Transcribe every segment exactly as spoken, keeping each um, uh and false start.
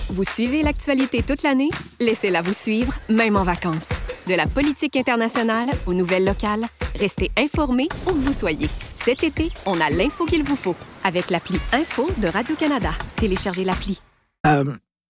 Vous suivez l'actualité toute l'année? Laissez-la vous suivre, même en vacances. De la politique internationale aux nouvelles locales, restez informés où que vous soyez. Cet été, on a l'info qu'il vous faut avec l'appli Info de Radio-Canada. Téléchargez l'appli. Euh,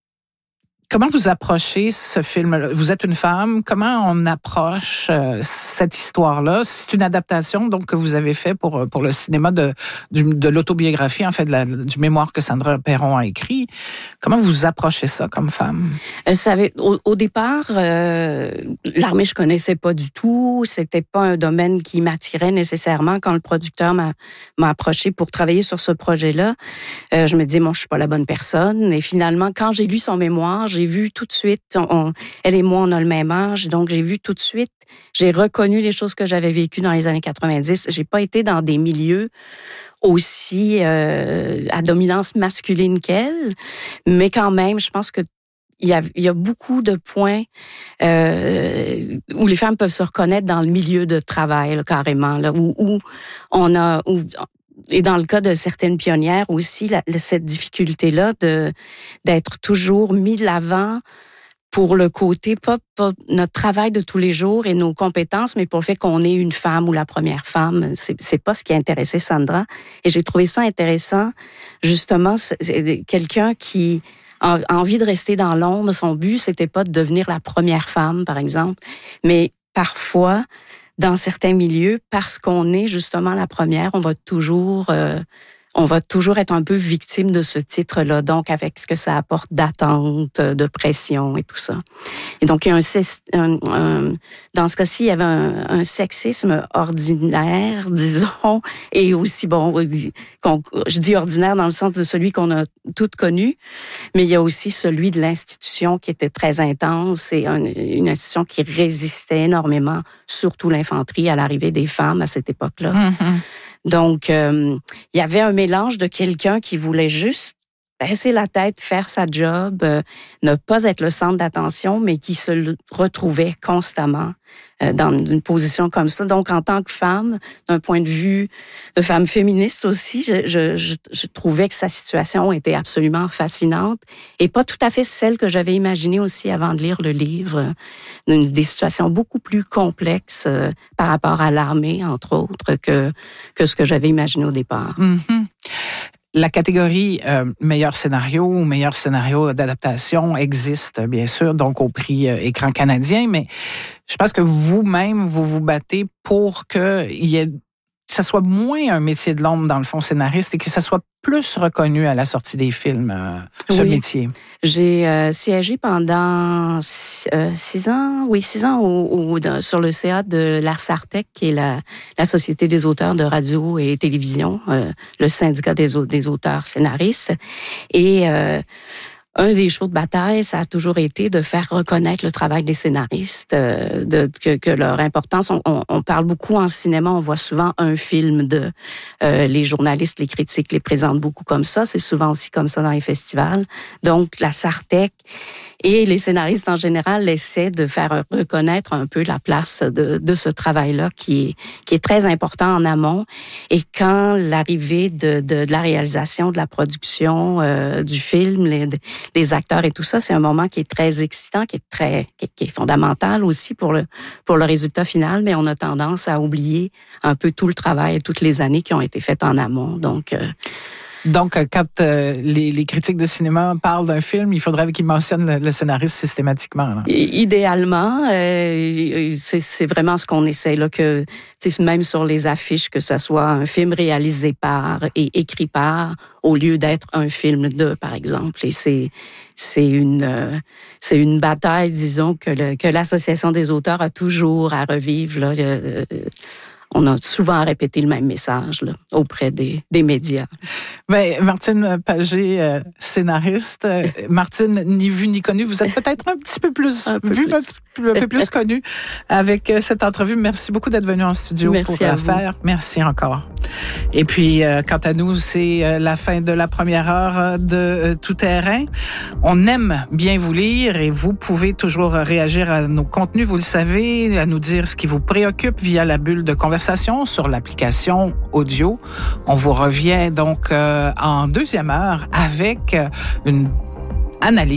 comment vous approchez ce film-là? Vous êtes une femme. Comment on approche euh, cette histoire-là? C'est une adaptation donc que vous avez fait pour pour le cinéma de du, de l'autobiographie, en fait, de la, du mémoire que Sandra Perron a écrit. Comment vous approchez ça comme femme? Vous savez, au, au départ, euh, l'armée, je connaissais pas du tout. C'était pas un domaine qui m'attirait nécessairement. Quand le producteur m'a, m'a approché pour travailler sur ce projet-là, euh, je me disais, bon, je suis pas la bonne personne. Et finalement, quand j'ai lu son mémoire, j'ai vu tout de suite, on, on, elle et moi, on a le même âge, donc j'ai vu tout de suite, j'ai reconnu les choses que j'avais vécues dans les années quatre-vingt-dix. J'ai pas été dans des milieux aussi euh, à dominance masculine qu'elle, mais quand même, je pense que il y a, il y a beaucoup de points euh, où les femmes peuvent se reconnaître dans le milieu de travail, là, carrément, là, où, où on a... Où, et dans le cas de certaines pionnières aussi, la, cette difficulté-là de d'être toujours mis de l'avant pour le côté, pas, pas notre travail de tous les jours et nos compétences, mais pour le fait qu'on est une femme ou la première femme. C'est, c'est pas ce qui a intéressé Sandra. Et j'ai trouvé ça intéressant, justement, c'est quelqu'un qui a envie de rester dans l'ombre. Son but, c'était pas de devenir la première femme, par exemple, mais parfois, dans certains milieux, parce qu'on est justement la première, on va toujours, euh, on va toujours être un peu victime de ce titre-là. Donc, avec ce que ça apporte d'attente, de pression et tout ça. Et donc, il y a un, un, un dans ce cas-ci, il y avait un, un sexisme ordinaire, disons, et aussi bon, qu'on, je dis ordinaire dans le sens de celui qu'on a toutes connu, mais il y a aussi celui de l'institution qui était très intense et un, une institution qui résistait énormément, surtout l'infanterie, à l'arrivée des femmes à cette époque-là. Mm-hmm. Donc, euh, il y avait un mélange de quelqu'un qui voulait juste baisser la tête, faire sa job, euh, ne pas être le centre d'attention, mais qui se retrouvait constamment euh, dans une position comme ça. Donc, en tant que femme, d'un point de vue de femme féministe aussi, je, je, je, je trouvais que sa situation était absolument fascinante et pas tout à fait celle que j'avais imaginée aussi avant de lire le livre. Une, des situations beaucoup plus complexes euh, par rapport à l'armée, entre autres, que, que ce que j'avais imaginé au départ. Mm-hmm. La catégorie euh, meilleur scénario ou meilleur scénario d'adaptation existe, bien sûr, donc au prix euh, Écran canadien, mais je pense que vous-même, vous vous battez pour que, il y ait, que ça soit moins un métier de l'ombre, dans le fond, scénariste, et que ça soit plus reconnu à la sortie des films, euh, ce oui. métier. J'ai euh, siégé pendant six, euh, six ans, oui, six ans au, au, de, sur le C A de l'ARSARTEC, qui est la, la Société des auteurs de radio et télévision, euh, le syndicat des, des auteurs scénaristes. Et euh, un des chevaux de bataille, ça a toujours été de faire reconnaître le travail des scénaristes, euh, de, que, que leur importance. On, on, on parle beaucoup en cinéma, on voit souvent un film de... Euh, les journalistes, les critiques les présentent beaucoup comme ça. C'est souvent aussi comme ça dans les festivals. Donc, la SARTEC et les scénaristes en général essaient de faire reconnaître un peu la place de, de ce travail-là qui est, qui est très important en amont. Et quand l'arrivée de, de, de la réalisation, de la production euh, du film, les, les acteurs et tout ça, c'est un moment qui est très excitant, qui est très, qui, qui est fondamental aussi pour le, pour le résultat final, mais on a tendance à oublier un peu tout le travail et toutes les années qui ont été faites en amont. Donc, euh, Donc, quand euh, les, les critiques de cinéma parlent d'un film, il faudrait qu'ils mentionnent le, le scénariste systématiquement. Là. Idéalement, euh, c'est, c'est vraiment ce qu'on essaie, là, que même sur les affiches, que ce soit un film réalisé par et écrit par, au lieu d'être un film de, par exemple. Et c'est, c'est une, euh, c'est une bataille, disons, que, le, que l'Association des auteurs a toujours à revivre, là. Euh, On a souvent répété le même message là, auprès des, des médias. Ben, Martine Pagé, euh, scénariste. Euh, Martine, ni vue ni connue, vous êtes peut-être un petit peu plus vue, un, un peu plus connue avec euh, cette entrevue. Merci beaucoup d'être venue en studio Merci pour la faire. Merci encore. Et puis, euh, quant à nous, c'est euh, la fin de la première heure de euh, Tout terrain. On aime bien vous lire et vous pouvez toujours réagir à nos contenus, vous le savez, à nous dire ce qui vous préoccupe via la bulle de conversation sur l'application audio. On vous revient donc euh, en deuxième heure avec une analyse